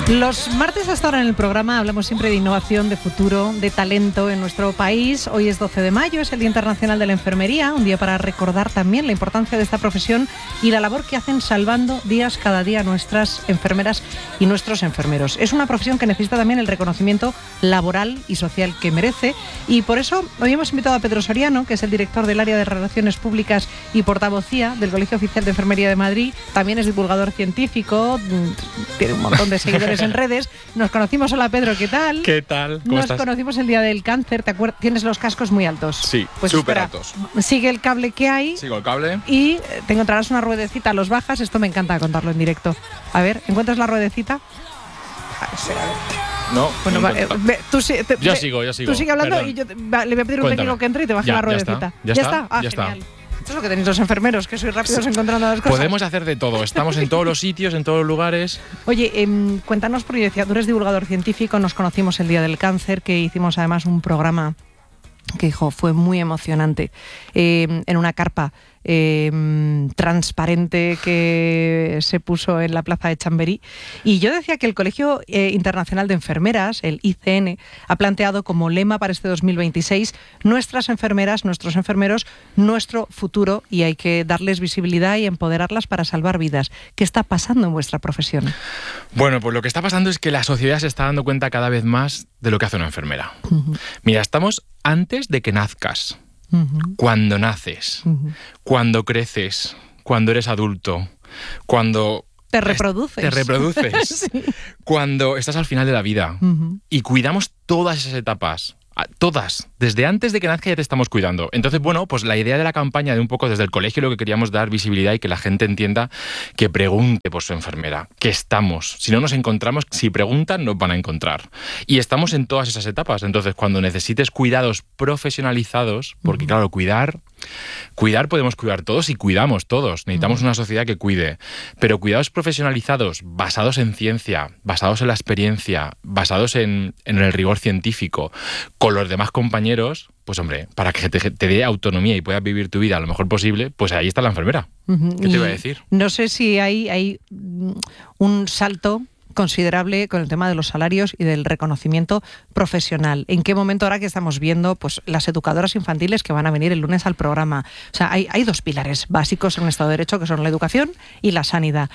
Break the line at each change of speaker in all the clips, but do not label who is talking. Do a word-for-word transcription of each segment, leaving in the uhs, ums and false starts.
Los martes hasta ahora en el programa hablamos siempre de innovación, de futuro, de talento en nuestro país. Hoy es doce de mayo, es el Día Internacional de la Enfermería, un día para recordar también la importancia de esta profesión y la labor que hacen salvando días cada día nuestras enfermeras y nuestros enfermeros. Es una profesión que necesita también el reconocimiento laboral y social que merece, y por eso hoy hemos invitado a Pedro Soriano, que es el director del área de Relaciones Públicas y portavocía del Colegio Oficial de Enfermería de Madrid. También es divulgador científico, tiene un montón de seguidores en redes. Nos conocimos. Hola Pedro, ¿qué tal?
¿Qué tal? ¿Cómo
Nos
estás?
conocimos el día del cáncer, ¿te acuerdas? Tienes los cascos muy altos.
Sí,
pues
súper
espera,
altos.
Sigue el cable que hay.
Sigo el cable.
Y te encontrarás una ruedecita, los bajas. Esto me encanta contarlo en directo. A ver, ¿encuentras la ruedecita? Ah, espera, a ver.
No,
Bueno,
no
va, eh, ve, tú, si- te,
Yo
ve,
sigo, yo sigo.
Tú sigue hablando.
Perdón.
Y yo te- va, le voy a pedir a un
Cuéntame.
técnico que entre y te baje
Ya,
la
ya
ruedecita.
está, ya está,
Ah,
ya está.
genial. Esto es lo que tenéis los enfermeros, que sois rápidos encontrando las cosas.
Podemos hacer de todo. Estamos en todos los sitios, en todos los lugares.
Oye, eh, cuéntanos, porque decía, tú eres divulgador científico, nos conocimos el Día del Cáncer, que hicimos además un programa que, hijo, fue muy emocionante, eh, en una carpa eh, transparente que se puso en la plaza de Chamberí. Y yo decía que el Colegio eh, Internacional de Enfermeras, el I C N, ha planteado como lema para este dos mil veintiséis: nuestras enfermeras, nuestros enfermeros, nuestro futuro, y hay que darles visibilidad y empoderarlas para salvar vidas. ¿Qué está pasando en vuestra profesión?
Bueno, pues lo que está pasando es que la sociedad se está dando cuenta cada vez más de lo que hace una enfermera. Uh-huh. Mira, estamos antes de que nazcas. Uh-huh. Cuando naces, uh-huh. cuando creces, cuando eres adulto, cuando
te reproduces,
te reproduces, sí. Cuando estás al final de la vida, uh-huh. y cuidamos todas esas etapas. Todas, desde antes de que nazca ya te estamos cuidando. Entonces, bueno, pues la idea de la campaña, de un poco desde el colegio, lo que queríamos dar visibilidad y que la gente entienda, que pregunte por su enfermera, que estamos. Si no nos encontramos, si preguntan, nos van a encontrar. Y estamos en todas esas etapas. Entonces, cuando necesites cuidados profesionalizados, porque uh-huh. claro, cuidar, cuidar podemos cuidar todos y cuidamos todos. Necesitamos uh-huh. una sociedad que cuide. Pero cuidados profesionalizados, basados en ciencia, basados en la experiencia, basados en, en el rigor científico, con los demás compañeros, pues hombre, para que te, te dé autonomía y puedas vivir tu vida lo mejor posible, pues ahí está la enfermera. Uh-huh. ¿Qué te iba a decir?
No sé si hay, hay un salto considerable con el tema de los salarios y del reconocimiento profesional. ¿En qué momento, ahora que estamos viendo pues las educadoras infantiles que van a venir el lunes al programa? O sea, hay, hay dos pilares básicos en un Estado de Derecho, que son la educación y la sanidad.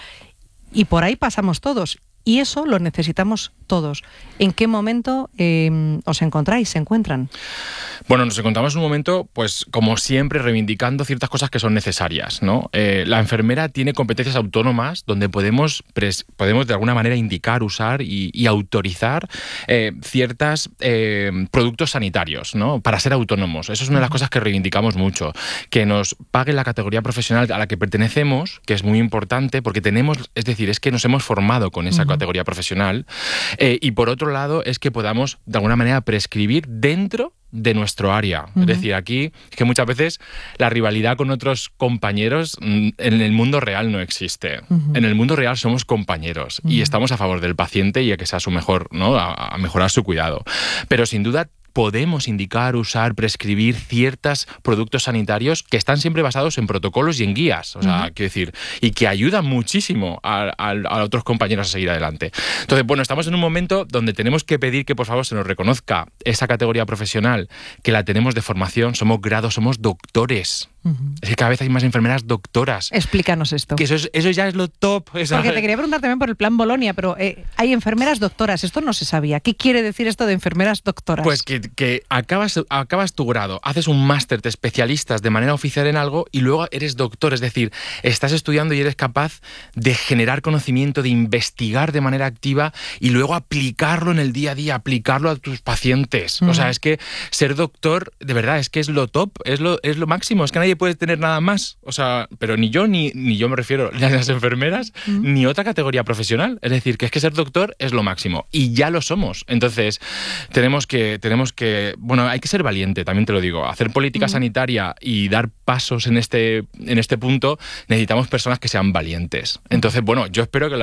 Y por ahí pasamos todos. Y eso lo necesitamos todos. ¿En qué momento eh, os encontráis, se encuentran?
Bueno, nos encontramos en un momento, pues como siempre, reivindicando ciertas cosas que son necesarias, ¿no? Eh, la enfermera tiene competencias autónomas donde podemos, pres, podemos de alguna manera indicar, usar y, y autorizar eh, ciertos eh, productos sanitarios, ¿no? Para ser autónomos. Eso es una de las cosas que reivindicamos mucho. Que nos pague la categoría profesional a la que pertenecemos, que es muy importante, porque tenemos, es decir, es que nos hemos formado con esa categoría profesional, eh, y por otro lado es que podamos de alguna manera prescribir dentro de nuestro área. Uh-huh. Es decir, aquí es que muchas veces la rivalidad con otros compañeros en el mundo real no existe. Uh-huh. En el mundo real somos compañeros, uh-huh. y estamos a favor del paciente y a que sea su mejor, ¿no? a, a mejorar su cuidado. Pero sin duda podemos indicar, usar, prescribir ciertos productos sanitarios que están siempre basados en protocolos y en guías, o sea, uh-huh. quiero decir, y que ayudan muchísimo a, a, a otros compañeros a seguir adelante. Entonces, bueno, estamos en un momento donde tenemos que pedir que por favor se nos reconozca esa categoría profesional, que la tenemos de formación, somos grados, somos doctores. Uh-huh. Es que cada vez hay más enfermeras doctoras.
Explícanos esto.
Que eso, es, eso ya es lo top. Esa...
Porque te quería preguntar también por el plan Bolonia, pero eh, hay enfermeras doctoras. Esto no se sabía. ¿Qué quiere decir esto de enfermeras doctoras?
Pues que, que acabas, acabas tu grado, haces un máster, te especialistas de manera oficial en algo y luego eres doctor. Es decir, estás estudiando y eres capaz de generar conocimiento, de investigar de manera activa y luego aplicarlo en el día a día, aplicarlo a tus pacientes. Uh-huh. O sea, es que ser doctor, de verdad, es que es lo top, es lo, es lo máximo. Es que nadie puede tener nada más, o sea, pero ni yo, ni, ni yo me refiero ni a las enfermeras, uh-huh. ni otra categoría profesional. Es decir, que es que ser doctor es lo máximo, y ya lo somos. Entonces, tenemos que, tenemos que, bueno, hay que ser valiente, también te lo digo. Hacer política uh-huh. sanitaria y dar pasos en este, en este punto, necesitamos personas que sean valientes. Entonces, bueno, yo espero que la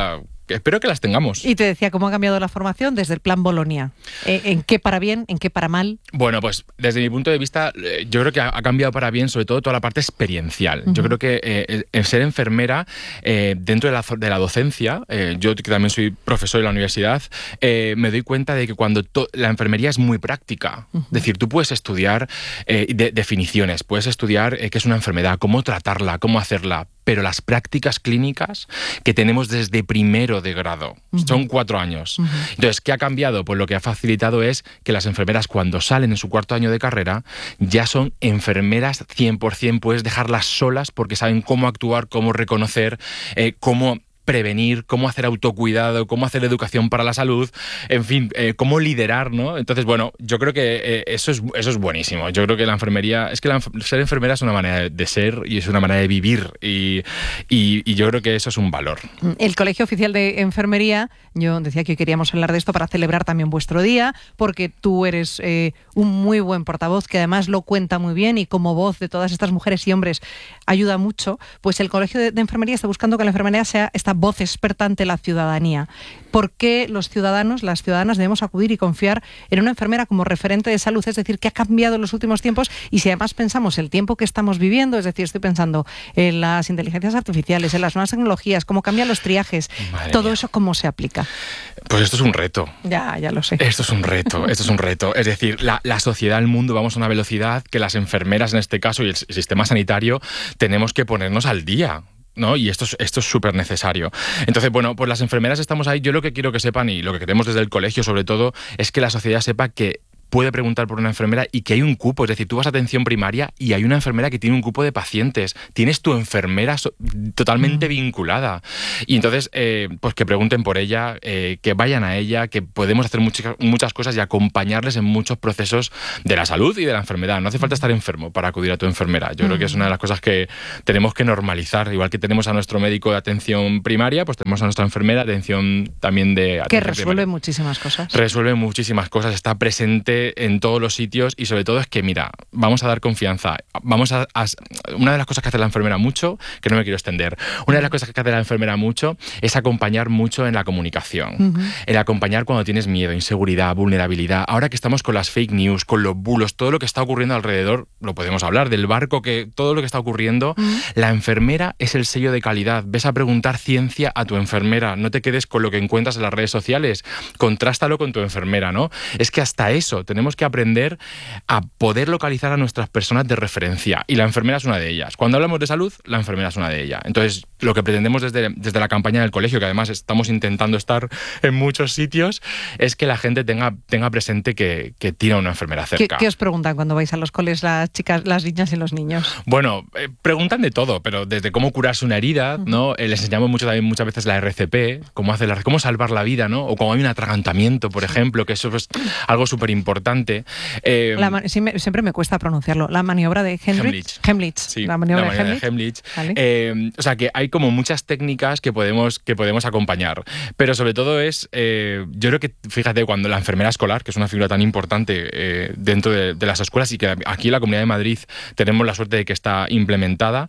espero que las tengamos.
Y te decía, ¿cómo ha cambiado la formación desde el plan Bolonia? ¿En qué para bien? ¿En qué para mal?
Bueno, pues desde mi punto de vista, yo creo que ha cambiado para bien, sobre todo toda la parte experiencial. Uh-huh. Yo creo que eh, el ser enfermera eh, dentro de la, de la docencia, eh, yo que también soy profesor en la universidad, eh, me doy cuenta de que cuando to- la enfermería es muy práctica. Uh-huh. Es decir, tú puedes estudiar eh, de, definiciones, puedes estudiar eh, qué es una enfermedad, cómo tratarla, cómo hacerla, pero las prácticas clínicas que tenemos desde primero de grado, uh-huh. son cuatro años. Uh-huh. Entonces, ¿qué ha cambiado? Pues lo que ha facilitado es que las enfermeras, cuando salen en su cuarto año de carrera, ya son enfermeras cien por ciento, puedes dejarlas solas porque saben cómo actuar, cómo reconocer, eh, cómo prevenir, cómo hacer autocuidado, cómo hacer educación para la salud, en fin, eh, cómo liderar, ¿no? Entonces, bueno, yo creo que eh, eso es eso es buenísimo. Yo creo que la enfermería, es que la, ser enfermera es una manera de ser y es una manera de vivir y, y, y yo creo que eso es un valor.
El Colegio Oficial de Enfermería, yo decía que hoy queríamos hablar de esto para celebrar también vuestro día, porque tú eres eh, un muy buen portavoz que además lo cuenta muy bien y como voz de todas estas mujeres y hombres ayuda mucho, pues el Colegio de, de Enfermería está buscando que la enfermería sea esta voz experta ante la ciudadanía. ¿Por qué los ciudadanos, las ciudadanas debemos acudir y confiar en una enfermera como referente de salud? Es decir, ¿qué ha cambiado en los últimos tiempos? Y si además pensamos el tiempo que estamos viviendo, es decir, estoy pensando en las inteligencias artificiales, en las nuevas tecnologías, cómo cambian los triajes, Madre todo mía. Eso, ¿cómo se aplica?
Pues esto es un reto.
Ya, ya lo sé.
Esto es un reto, esto es un reto. Es decir, la, la sociedad, el mundo, vamos a una velocidad que las enfermeras en este caso y el sistema sanitario tenemos que ponernos al día, ¿no? Y esto es esto es súper necesario. Entonces, bueno, pues las enfermeras estamos ahí. Yo lo que quiero que sepan y lo que queremos desde el colegio, sobre todo, es que la sociedad sepa que puede preguntar por una enfermera y que hay un cupo. Es decir, tú vas a atención primaria y hay una enfermera que tiene un cupo de pacientes. Tienes tu enfermera so- totalmente mm. vinculada. Y entonces, eh, pues que pregunten por ella, eh, que vayan a ella, que podemos hacer muchas, muchas cosas y acompañarles en muchos procesos de la salud y de la enfermedad. No hace falta estar enfermo para acudir a tu enfermera. Yo mm. creo que es una de las cosas que tenemos que normalizar. Igual que tenemos a nuestro médico de atención primaria, pues tenemos a nuestra enfermera de atención también de atención
que resuelve
primaria.
muchísimas cosas.
Resuelve muchísimas cosas. Está presente en todos los sitios y sobre todo es que, mira, vamos a dar confianza. Vamos a, a una de las cosas que hace la enfermera mucho, que no me quiero extender, una de las cosas que hace la enfermera mucho es acompañar mucho en la comunicación. Uh-huh. El acompañar cuando tienes miedo, inseguridad, vulnerabilidad. Ahora que estamos con las fake news, con los bulos, todo lo que está ocurriendo alrededor, lo podemos hablar, del barco, que todo lo que está ocurriendo, uh-huh. la enfermera es el sello de calidad. Ves a preguntar ciencia a tu enfermera. No te quedes con lo que encuentras en las redes sociales. Contrástalo con tu enfermera, ¿no? Es que hasta eso tenemos que aprender a poder localizar a nuestras personas de referencia y la enfermera es una de ellas. Cuando hablamos de salud, la enfermera es una de ellas. Entonces, lo que pretendemos desde, desde la campaña del colegio, que además estamos intentando estar en muchos sitios, es que la gente tenga, tenga presente que, que tiene una enfermera cerca.
¿Qué, ¿Qué os preguntan cuando vais a los coles las chicas, las niñas y los niños?
Bueno, eh, preguntan de todo, pero desde cómo curarse una herida, uh-huh. ¿no? Eh, les enseñamos mucho también muchas veces la R C P, cómo hacer la, cómo salvar la vida, ¿no? O cuando hay un atragantamiento, por ejemplo, que eso es algo súper importante. Eh,
la, siempre me cuesta pronunciarlo. La maniobra de Heimlich. Heimlich.
Sí,
la maniobra,
la maniobra
de Heimlich.
De Heimlich. ¿Vale? Eh, o sea, que hay como muchas técnicas que podemos, que podemos acompañar. Pero sobre todo es, eh, yo creo que, fíjate, cuando la enfermera escolar, que es una figura tan importante eh, dentro de, de las escuelas y que aquí en la Comunidad de Madrid tenemos la suerte de que está implementada,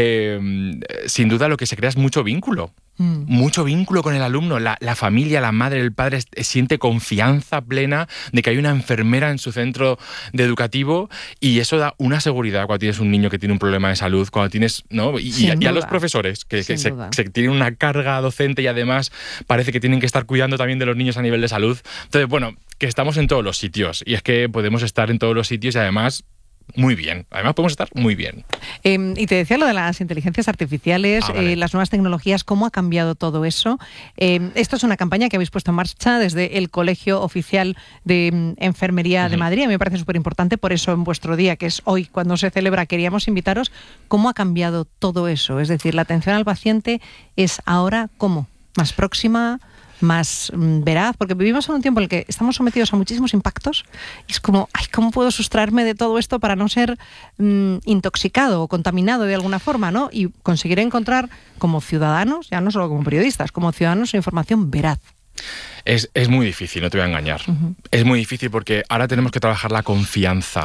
eh, sin duda lo que se crea es mucho vínculo. Mm. Mucho vínculo con el alumno. La, la familia, la madre, el padre siente confianza plena de que hay una enfermera en su centro de educativo y eso da una seguridad cuando tienes un niño que tiene un problema de salud, cuando tienes, ¿no? Y, y, y a los profesores que, que se, se tienen una carga docente y además parece que tienen que estar cuidando también de los niños a nivel de salud. Entonces, bueno, que estamos en todos los sitios y es que podemos estar en todos los sitios y además muy bien. Además podemos estar muy bien.
Eh, y te decía lo de las inteligencias artificiales, ah, vale. eh, las nuevas tecnologías, ¿cómo ha cambiado todo eso? Eh, esto es una campaña que habéis puesto en marcha desde el Colegio Oficial de um, Enfermería uh-huh. de Madrid. A mí me parece súper importante, por eso en vuestro día, que es hoy, cuando se celebra, queríamos invitaros. ¿Cómo ha cambiado todo eso? Es decir, la atención al paciente es ahora, ¿cómo? ¿Más próxima? Más mm, veraz, porque vivimos en un tiempo en el que estamos sometidos a muchísimos impactos y es como, ay, ¿cómo puedo sustraerme de todo esto para no ser mm, intoxicado o contaminado de alguna forma, ¿no? Y conseguir encontrar como ciudadanos, ya no solo como periodistas, como ciudadanos, información veraz.
Es, es muy difícil, no te voy a engañar. Uh-huh. Es muy difícil porque ahora tenemos que trabajar la confianza.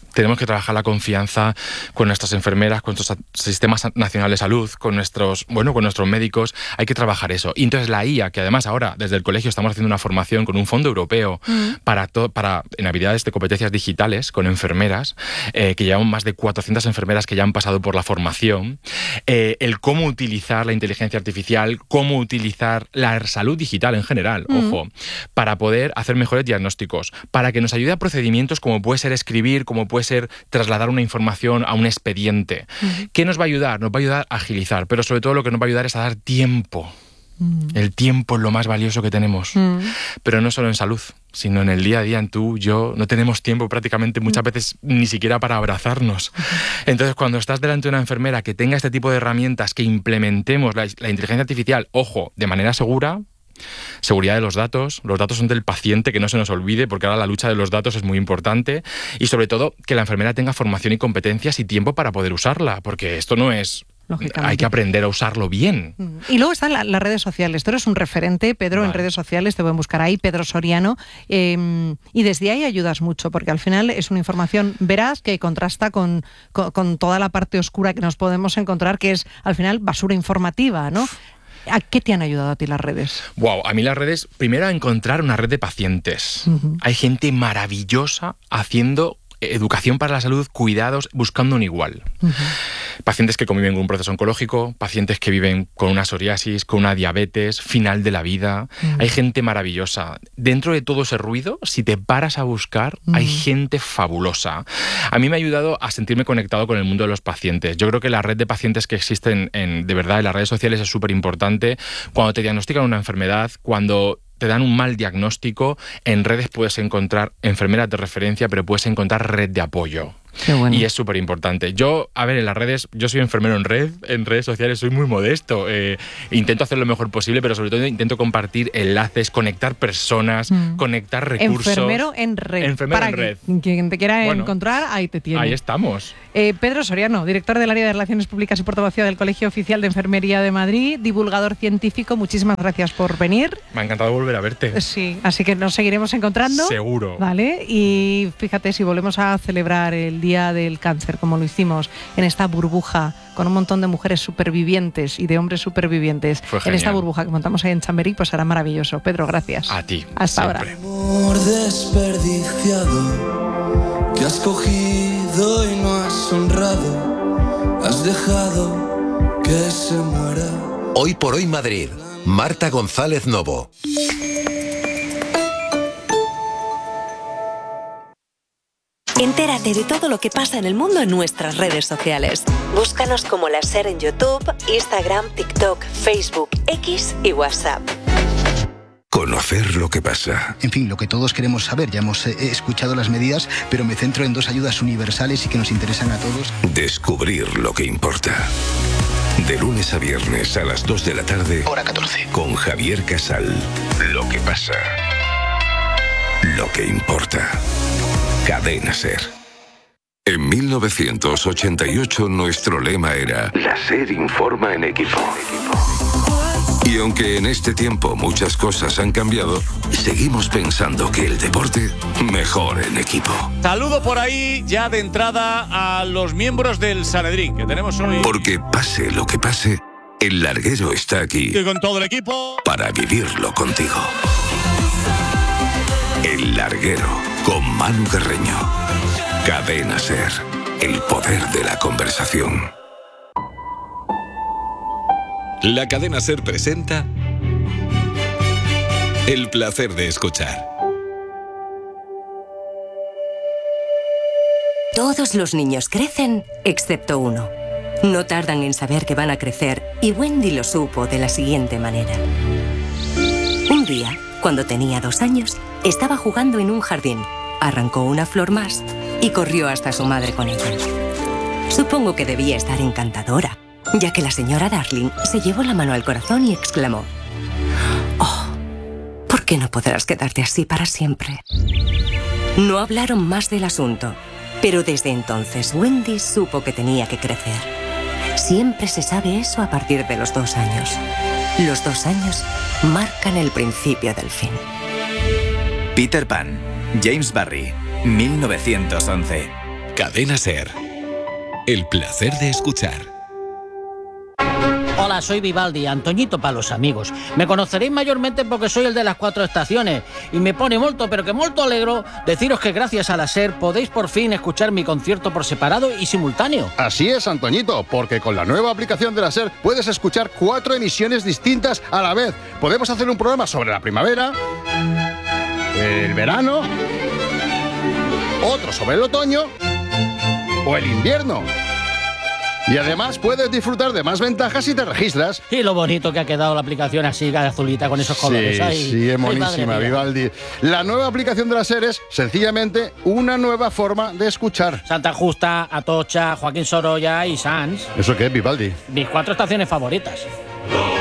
Tenemos que trabajar la confianza con nuestras enfermeras, con nuestros sistemas nacionales de salud, con nuestros, bueno, con nuestros médicos. Hay que trabajar eso. Y entonces la I A, que además ahora desde el colegio estamos haciendo una formación con un fondo europeo mm. para, to, para en habilidades de competencias digitales con enfermeras, eh, que llevamos más de cuatrocientas enfermeras que ya han pasado por la formación, eh, el cómo utilizar la inteligencia artificial, cómo utilizar la salud digital en general, mm. ojo, para poder hacer mejores diagnósticos, para que nos ayude a procedimientos como puede ser escribir, como puede ser trasladar una información a un expediente. Uh-huh. ¿Qué nos va a ayudar? Nos va a ayudar a agilizar, pero sobre todo lo que nos va a ayudar es a dar tiempo. Uh-huh. El tiempo es lo más valioso que tenemos. Uh-huh. Pero no solo en salud, sino en el día a día, en tú, yo, no tenemos tiempo prácticamente muchas veces ni siquiera para abrazarnos. Uh-huh. Entonces, cuando estás delante de una enfermera que tenga este tipo de herramientas, que implementemos la, la inteligencia artificial, ojo, de manera segura. Seguridad de los datos, los datos son del paciente, que no se nos olvide, porque ahora la lucha de los datos es muy importante, y sobre todo que la enfermera tenga formación y competencias y tiempo para poder usarla, porque esto no es... Hay que aprender a usarlo bien.
Y luego están la, las redes sociales. Tú eres un referente, Pedro, vale. en redes sociales, te pueden buscar ahí, Pedro Soriano, eh, y desde ahí ayudas mucho, porque al final es una información veraz que contrasta con, con, con toda la parte oscura que nos podemos encontrar, que es al final basura informativa, ¿no? ¿A qué te han ayudado a ti las redes?
Wow, a mí las redes, primero a encontrar una red de pacientes. Uh-huh. Hay gente maravillosa haciendo educación para la salud, cuidados, buscando un igual. Uh-huh. Pacientes que conviven con un proceso oncológico, pacientes que viven con una psoriasis, con una diabetes, final de la vida. Uh-huh. Hay gente maravillosa. Dentro de todo ese ruido, si te paras a buscar, uh-huh. hay gente fabulosa. A mí me ha ayudado a sentirme conectado con el mundo de los pacientes. Yo creo que la red de pacientes que existen en, de verdad en las redes sociales es súper importante. Cuando te diagnostican una enfermedad, cuando te dan un mal diagnóstico, en redes puedes encontrar enfermeras de referencia, pero puedes encontrar red de apoyo.
Qué bueno.
Y es súper importante. Yo, a ver, en las redes, yo soy enfermero en red, en redes sociales soy muy modesto. Eh, intento hacer lo mejor posible, pero sobre todo intento compartir enlaces, conectar personas, mm. conectar recursos.
Enfermero en red.
Enfermero
Para
en red.
Quien te quiera
bueno,
encontrar, ahí te tiene.
Ahí estamos.
Eh, Pedro Soriano, director del área de Relaciones Públicas y portavocía del Colegio Oficial de Enfermería de Madrid, divulgador científico, muchísimas gracias por venir.
Me ha encantado volver a verte.
Sí, así que nos seguiremos encontrando.
Seguro.
Vale, y fíjate, si volvemos a celebrar el Día del Cáncer, como lo hicimos en esta burbuja, con un montón de mujeres supervivientes y de hombres supervivientes, en esta burbuja que montamos ahí en Chamberí, pues será maravilloso. Pedro, gracias.
A ti.
Hasta
siempre.
ahora.
Amor desperdiciado que has cogido y no has honrado, has dejado que se muera.
Hoy por hoy Madrid, Marta González Novo.
Entérate de todo lo que pasa en el mundo en nuestras redes sociales. Búscanos como La Ser en YouTube, Instagram, TikTok, Facebook, X y WhatsApp.
Conocer lo que pasa.
En fin, lo que todos queremos saber. Ya hemos eh, escuchado las medidas, pero me centro en dos ayudas universales y que nos interesan a todos.
Descubrir lo que importa. De lunes a viernes a las dos de la tarde.
Hora catorce.
Con Javier Casal. Lo que pasa. Lo que importa. Cadena Ser. En mil novecientos ochenta y ocho nuestro lema era La Ser informa en equipo. Y aunque en este tiempo muchas cosas han cambiado, seguimos pensando que el deporte mejor en equipo.
Saludo por ahí ya de entrada a los miembros del Sanedrín que tenemos hoy.
Porque pase lo que pase, el larguero está aquí.
Y con todo el equipo.
Para vivirlo contigo. El larguero con Manu Carreño. Cadena Ser. El poder de la conversación.
La Cadena Ser presenta El placer de escuchar.
Todos los niños crecen, excepto uno. No tardan en saber que van a crecer, y Wendy lo supo de la siguiente manera. Un día, cuando tenía dos años, estaba jugando en un jardín. Arrancó una flor más y corrió hasta su madre con ella. Supongo que debía estar encantadora, ya que la señora Darling se llevó la mano al corazón y exclamó: «Oh, ¿por qué no podrás quedarte así para siempre?». No hablaron más del asunto, pero desde entonces Wendy supo que tenía que crecer. Siempre se sabe eso a partir de los dos años. Los dos años marcan el principio del fin.
Peter Pan, James Barrie, mil novecientos once.
Cadena Ser. El placer de escuchar.
Hola, soy Vivaldi, Antoñito para los amigos. Me conoceréis mayormente porque soy el de las cuatro estaciones y me pone molto, pero que molto alegro deciros que gracias a la SER podéis por fin escuchar mi concierto por separado y simultáneo.
Así es, Antoñito, porque con la nueva aplicación de la SER puedes escuchar cuatro emisiones distintas a la vez. Podemos hacer un programa sobre la primavera, el verano, otro sobre el otoño o el invierno. Y además puedes disfrutar de más ventajas si te registras.
Y lo bonito que ha quedado la aplicación así, azulita, con esos colores.
Sí,
Ay,
sí, es
ay,
monísima, Vivaldi. La nueva aplicación de la SER es sencillamente una nueva forma de escuchar.
Santa Justa, Atocha, Joaquín Sorolla y Sanz.
¿Eso qué es, Vivaldi?
Mis cuatro estaciones favoritas.